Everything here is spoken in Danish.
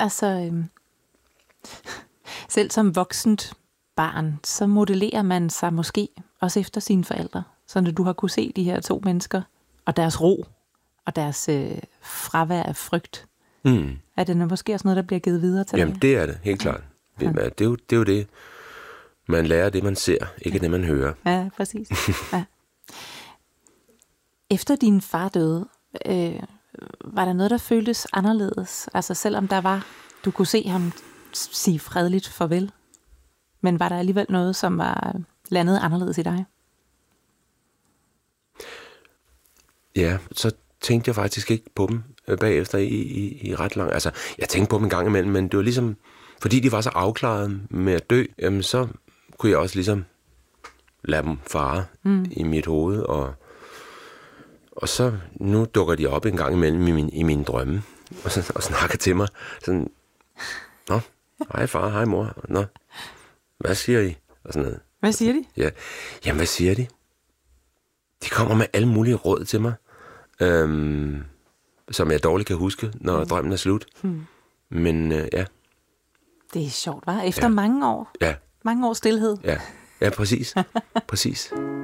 altså, selv som voksent barn, så modellerer man sig måske også efter sine forældre. Så når du har kunne se de her to mennesker, og deres ro, og deres fravær af frygt, er det måske også noget, der bliver givet videre til dig? Jamen, det er det, helt klart. Det er jo det, man lærer det, man ser, ikke det, man hører. Ja, præcis. Ja. Efter din far døde, var der noget, der føltes anderledes? Altså selvom du kunne se ham sige fredeligt farvel, men var der alligevel noget, som var landet anderledes i dig? Ja, så tænkte jeg faktisk ikke på dem bagefter i ret lang. Altså, jeg tænkte på dem en gang imellem, men det var ligesom, fordi de var så afklaret med at dø, jamen så kunne jeg også ligesom lade dem fare i mit hoved, og så nu dukker de op en gang imellem i mine drømme, og snakker til mig sådan, nå, hej far, hej mor, nå, hvad siger I? Og sådan noget. Hvad siger de? Ja, jamen hvad siger de? De kommer med alle mulige råd til mig, som jeg dårligt kan huske, når drømmen er slut. Men ja. Det er sjovt, hva'? Efter mange år. Ja. Mange års stilhed. Ja, præcis. Præcis.